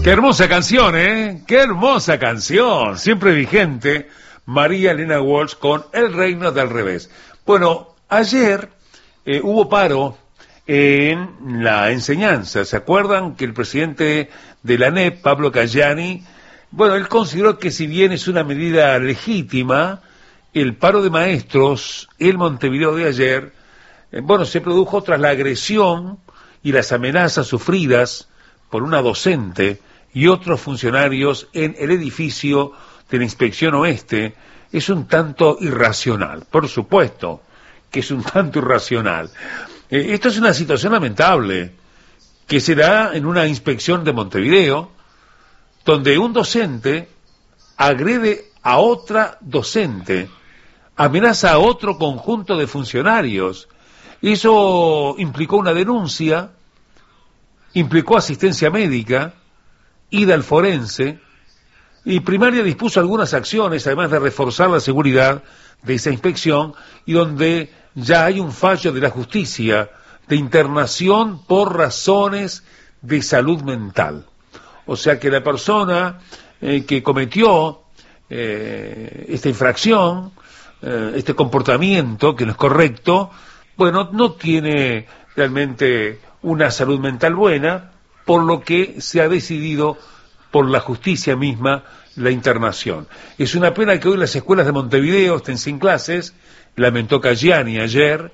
Qué hermosa canción, ¿eh? Qué hermosa canción. Siempre vigente, María Elena Walsh con El Reino del Revés. Bueno, ayer hubo paro en la enseñanza. ¿Se acuerdan que el presidente de la ANEP, Pablo Cayani, bueno, él consideró que si bien es una medida legítima, el paro de maestros en Montevideo de ayer, bueno, se produjo tras la agresión y las amenazas sufridas por una docente y otros funcionarios en el edificio de la Inspección Oeste. Es un tanto irracional, por supuesto que es un tanto irracional. Esto es una situación lamentable que se da en una inspección de Montevideo, donde un docente agrede a otra docente, amenaza a otro conjunto de funcionarios. Eso implicó una denuncia, implicó asistencia médica, ida al forense, y Primaria dispuso algunas acciones, además de reforzar la seguridad de esa inspección, y donde ya hay un fallo de la justicia de internación por razones de salud mental. O sea que la persona que cometió esta infracción, este comportamiento que no es correcto, bueno, no tiene realmente una salud mental buena, por lo que se ha decidido por la justicia misma la internación. Es una pena que hoy las escuelas de Montevideo estén sin clases, lamentó Cayani ayer.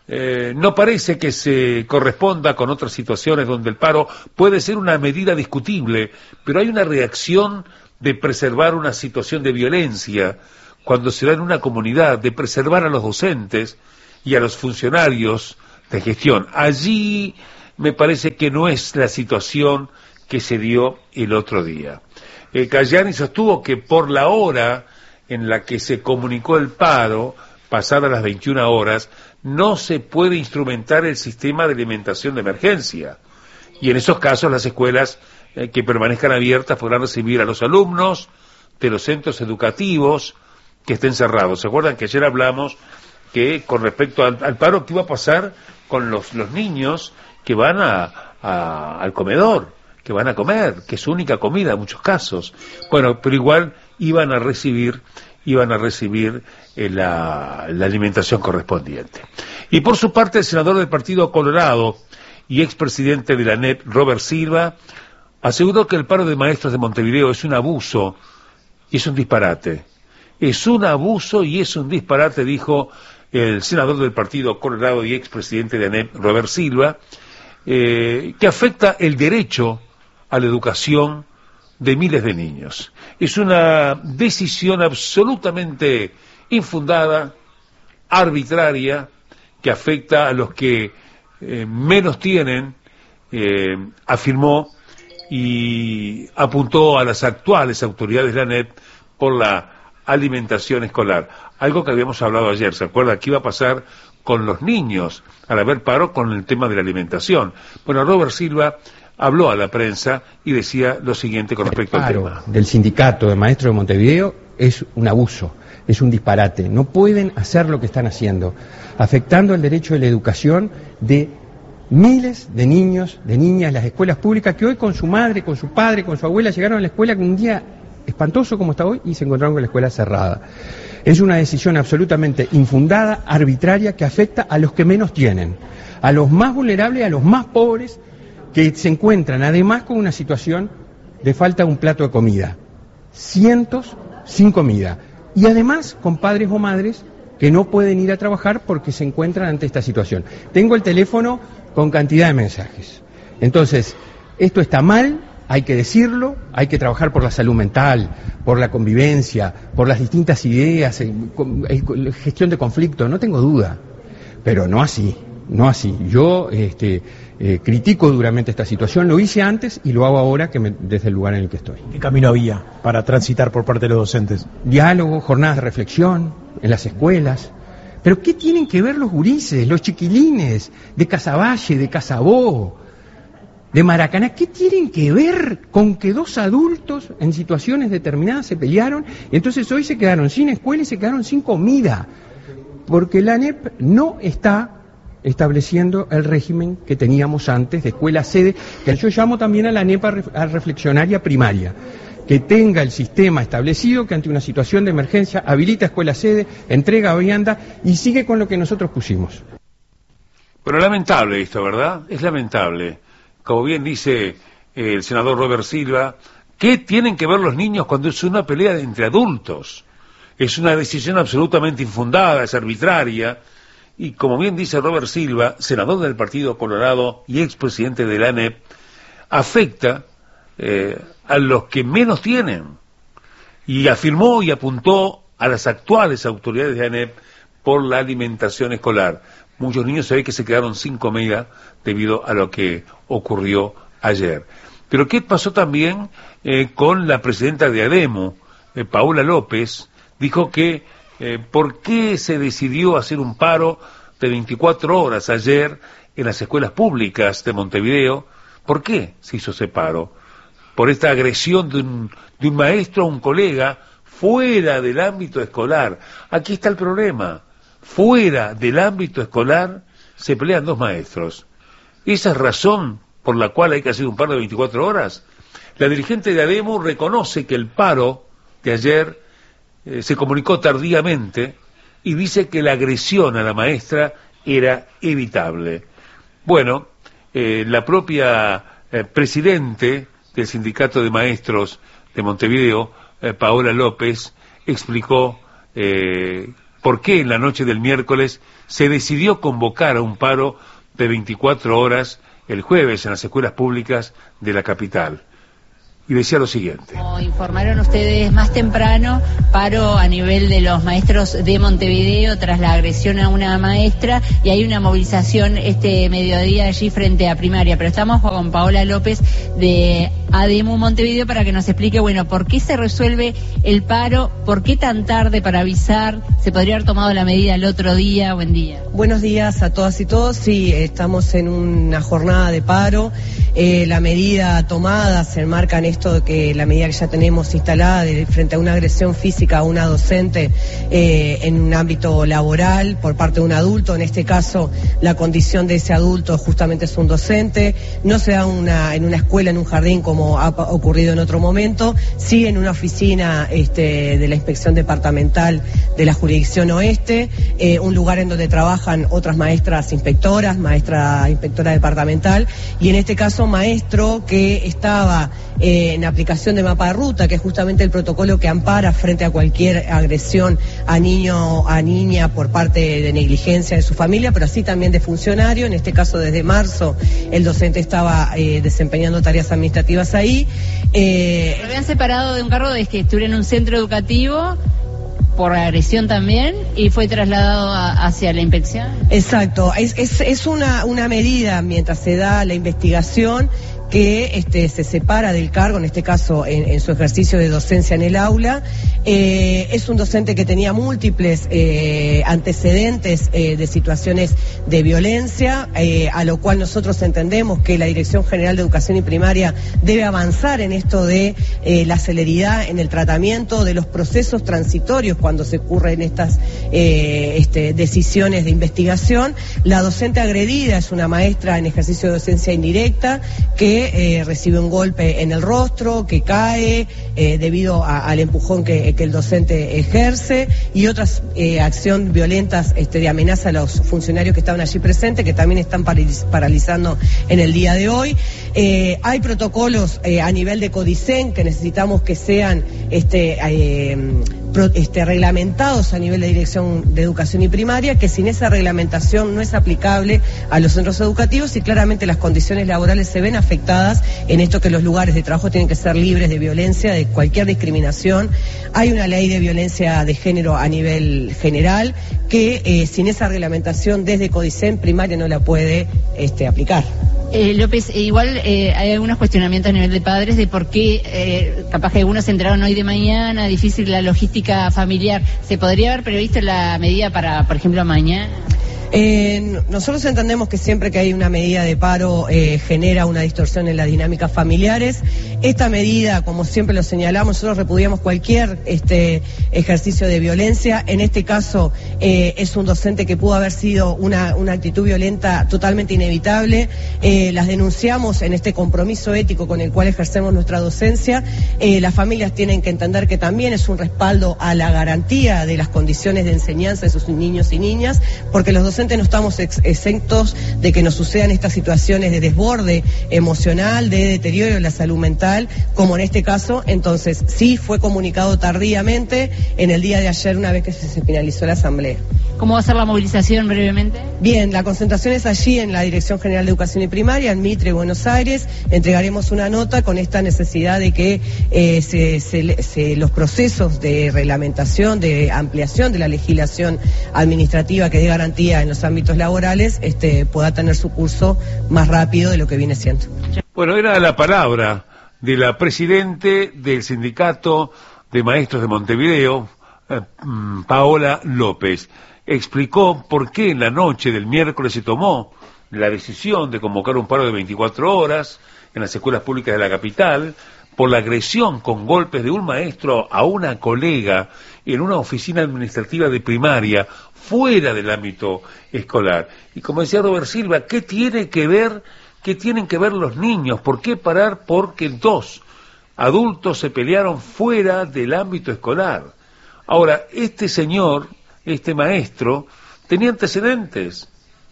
No parece que se corresponda con otras situaciones donde el paro puede ser una medida discutible, pero hay una reacción de preservar una situación de violencia cuando se da en una comunidad, de preservar a los docentes y a los funcionarios de gestión. Allí me parece que no es la situación que se dio el otro día. Cayani sostuvo que por la hora en la que se comunicó el paro, pasadas las 21 horas, no se puede instrumentar el sistema de alimentación de emergencia. Y en esos casos las escuelas que permanezcan abiertas podrán recibir a los alumnos de los centros educativos que estén cerrados. ¿Se acuerdan que ayer hablamos que con respecto al paro, qué iba a pasar con los niños que van al comedor, que van a comer, que es su única comida en muchos casos? Bueno, pero igual iban a recibir la alimentación correspondiente. Y por su parte, el senador del Partido Colorado y expresidente de la ANEP, Robert Silva, aseguró que el paro de maestros de Montevideo es un abuso y es un disparate. Es un abuso y es un disparate, dijo el senador del Partido Colorado y expresidente de ANEP, Robert Silva, que afecta el derecho a la educación de miles de niños. Es una decisión absolutamente infundada, arbitraria, que afecta a los que menos tienen, afirmó y apuntó a las actuales autoridades de la ANEP por la alimentación escolar. Algo que habíamos hablado ayer, ¿se acuerda? ¿Qué iba a pasar con los niños al haber paro con el tema de la alimentación? Bueno, Robert Silva habló a la prensa y decía lo siguiente con respecto al tema. Del sindicato de maestros de Montevideo es un abuso, es un disparate. No pueden hacer lo que están haciendo, afectando el derecho de la educación de miles de niños, de niñas en las escuelas públicas que hoy con su madre, con su padre, con su abuela llegaron a la escuela con un día espantoso como está hoy y se encontraron con la escuela cerrada. Es una decisión absolutamente infundada, arbitraria, que afecta a los que menos tienen, a los más vulnerables, a los más pobres, que se encuentran además con una situación de falta de un plato de comida, cientos sin comida, y además con padres o madres que no pueden ir a trabajar porque se encuentran ante esta situación. Tengo el teléfono con cantidad de mensajes. Entonces, esto está mal, hay que decirlo, hay que trabajar por la salud mental, por la convivencia, por las distintas ideas, gestión de conflicto, no tengo duda, pero no así. No así. Yo critico duramente esta situación, lo hice antes y lo hago ahora desde el lugar en el que estoy. ¿Qué camino había para transitar por parte de los docentes? Diálogo, jornadas de reflexión en las escuelas. Pero ¿qué tienen que ver los gurises, los chiquilines de Casaballe, de Casabó, de Maracaná? ¿Qué tienen que ver con que dos adultos en situaciones determinadas se pelearon y entonces hoy se quedaron sin escuela y se quedaron sin comida? Porque la ANEP no está estableciendo el régimen que teníamos antes de escuela sede, que yo llamo también a la ANEP a reflexionar y a primaria, que tenga el sistema establecido, que ante una situación de emergencia habilita escuela sede, entrega vianda y sigue con lo que nosotros pusimos. Pero lamentable esto, ¿verdad? Es lamentable. Como bien dice el senador Robert Silva, ¿qué tienen que ver los niños cuando es una pelea entre adultos? Es una decisión absolutamente infundada, es arbitraria, y como bien dice Robert Silva, senador del Partido Colorado y expresidente de la ANEP, afecta a los que menos tienen, y afirmó y apuntó a las actuales autoridades de ANEP por la alimentación escolar. Muchos niños se ve que se quedaron sin comida debido a lo que ocurrió ayer. Pero ¿qué pasó también con la presidenta de ADEMU, Paola López? Dijo que ¿por qué se decidió hacer un paro de 24 horas ayer en las escuelas públicas de Montevideo? ¿Por qué se hizo ese paro? Por esta agresión de un maestro a un colega fuera del ámbito escolar. Aquí está el problema. Fuera del ámbito escolar se pelean dos maestros. ¿Esa es razón por la cual hay que hacer un paro de 24 horas? La dirigente de ADEMU reconoce que el paro de ayer se comunicó tardíamente y dice que la agresión a la maestra era evitable. Bueno, la propia presidente del Sindicato de Maestros de Montevideo, Paola López, explicó por qué en la noche del miércoles se decidió convocar a un paro de 24 horas el jueves en las escuelas públicas de la capital. Y decía lo siguiente. Como informaron ustedes más temprano, paro a nivel de los maestros de Montevideo tras la agresión a una maestra, y hay una movilización este mediodía allí frente a primaria. Pero estamos con Paola López de ADEMU Montevideo para que nos explique, bueno, por qué se resuelve el paro, por qué tan tarde para avisar, se podría haber tomado la medida el otro día. Buen día. Buenos días a todas y todos. Sí, estamos en una jornada de paro. La medida tomada se enmarca en esto de que la medida que ya tenemos instalada frente a una agresión física a una docente en un ámbito laboral por parte de un adulto. En este caso, la condición de ese adulto justamente es un docente. No se da en una escuela, en un jardín, como ha ocurrido en otro momento. Sí en una oficina de la Inspección Departamental de la Jurisdicción Oeste, un lugar en donde trabajan otras maestras inspectoras, maestra inspectora departamental, y en este caso maestro que estaba en aplicación de mapa de ruta, que es justamente el protocolo que ampara frente a cualquier agresión a niño, a niña por parte de negligencia de su familia, pero así también de funcionario. En este caso, desde marzo, el docente estaba desempeñando tareas administrativas ahí. Lo habían separado de un cargo de que estuviera en un centro educativo por agresión también, y fue trasladado hacia la inspección. Exacto, es una medida mientras se da la investigación que se separa del cargo, en este caso en su ejercicio de docencia en el aula. Es un docente que tenía múltiples antecedentes de situaciones de violencia, a lo cual nosotros entendemos que la Dirección General de Educación y Primaria debe avanzar en esto de la celeridad en el tratamiento de los procesos transitorios cuando se ocurren estas decisiones de investigación. La docente agredida es una maestra en ejercicio de docencia indirecta que recibe un golpe en el rostro, que cae debido al empujón que el docente ejerce, y otras acciones violentas de amenaza a los funcionarios que estaban allí presentes, que también están paralizando en el día de hoy. Hay protocolos a nivel de CODICEN que necesitamos que sean reglamentados a nivel de Dirección de Educación y Primaria, que sin esa reglamentación no es aplicable a los centros educativos, y claramente las condiciones laborales se ven afectadas en esto, que los lugares de trabajo tienen que ser libres de violencia, de cualquier discriminación. Hay una ley de violencia de género a nivel general que sin esa reglamentación desde CODICEN Primaria no la puede aplicar. López, igual hay algunos cuestionamientos a nivel de padres de por qué, capaz que algunos se enteraron hoy de mañana, difícil la logística familiar. ¿Se podría haber previsto la medida para, por ejemplo, mañana? Nosotros entendemos que siempre que hay una medida de paro genera una distorsión en las dinámicas familiares. Esta medida, como siempre lo señalamos, nosotros repudiamos cualquier ejercicio de violencia. En este caso es un docente que pudo haber sido una actitud violenta totalmente inevitable. Las denunciamos en este compromiso ético con el cual ejercemos nuestra docencia. Las familias tienen que entender que también es un respaldo a la garantía de las condiciones de enseñanza de sus niños y niñas, porque los docentes no estamos exentos de que nos sucedan estas situaciones de desborde emocional, de deterioro de la salud mental, como en este caso. Entonces, sí fue comunicado tardíamente en el día de ayer, una vez que se finalizó la asamblea. ¿Cómo va a ser la movilización brevemente? Bien, la concentración es allí en la Dirección General de Educación y Primaria, en Mitre, Buenos Aires. Entregaremos una nota con esta necesidad de que los procesos de reglamentación, de ampliación de la legislación administrativa que dé garantía en los ámbitos laborales, pueda tener su curso más rápido de lo que viene siendo. Bueno, era la palabra de la presidente del Sindicato de Maestros de Montevideo, Paola López. Explicó por qué en la noche del miércoles se tomó la decisión de convocar un paro de 24 horas en las escuelas públicas de la capital por la agresión con golpes de un maestro a una colega en una oficina administrativa de primaria fuera del ámbito escolar. Y como decía Robert Silva, ¿qué tienen que ver los niños? ¿Por qué parar? Porque 2 adultos se pelearon fuera del ámbito escolar. Ahora, este señor, este maestro, tiene antecedentes,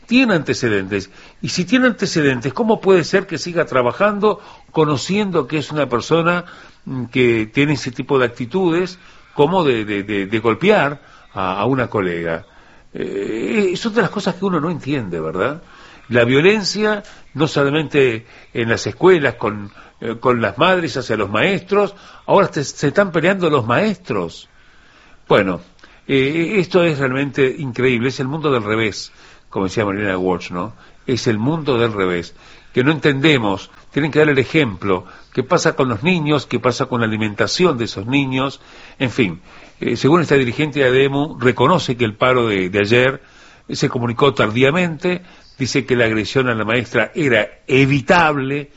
y si tiene antecedentes, ¿cómo puede ser que siga trabajando conociendo que es una persona que tiene ese tipo de actitudes, como de golpear a una colega? Son de las cosas que uno no entiende, ¿verdad? La violencia, no solamente en las escuelas, con las madres hacia los maestros, ahora se están peleando los maestros. Bueno, esto es realmente increíble, es el mundo del revés, como decía Marielena Walsh, ¿no? Es el mundo del revés, que no entendemos, tienen que dar el ejemplo, qué pasa con los niños, qué pasa con la alimentación de esos niños, en fin. Según esta dirigente de ADEMU, reconoce que el paro de ayer se comunicó tardíamente, dice que la agresión a la maestra era evitable,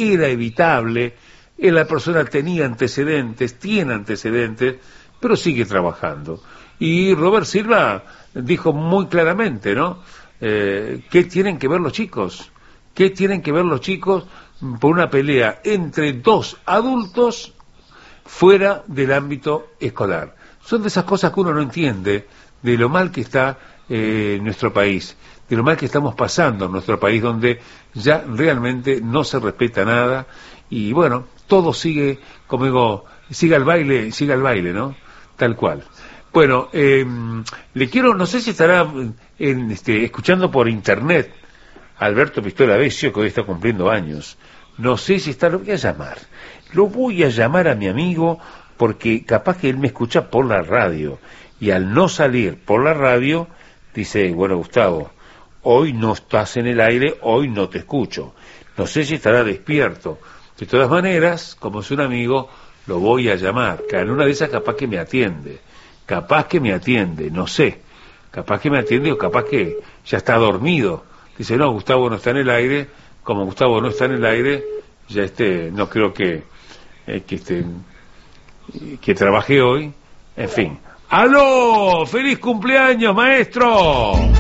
la persona tenía antecedentes, tiene antecedentes, pero sigue trabajando. Y Robert Silva dijo muy claramente, ¿no? ¿Qué tienen que ver los chicos? ¿Qué tienen que ver los chicos por una pelea entre 2 adultos fuera del ámbito escolar? Son de esas cosas que uno no entiende, de lo mal que está nuestro país, de lo mal que estamos pasando en nuestro país, donde ya realmente no se respeta nada, y bueno, todo sigue, como digo, siga el baile, ¿no? Tal cual. Bueno, le quiero, no sé si estará escuchando por internet Alberto Pistola Besio, que hoy está cumpliendo años. No sé si está, lo voy a llamar a mi amigo, porque capaz que él me escucha por la radio, y al no salir por la radio, dice, bueno, Gustavo, hoy no estás en el aire, hoy no te escucho. No sé si estará despierto. De todas maneras, como es un amigo, lo voy a llamar, que en una de esas capaz que me atiende, no sé, capaz que me atiende o capaz que ya está dormido. Dice, no, Gustavo no está en el aire, como Gustavo no está en el aire, ya no creo que trabaje hoy, en fin. ¡Aló! ¡Feliz cumpleaños, maestro!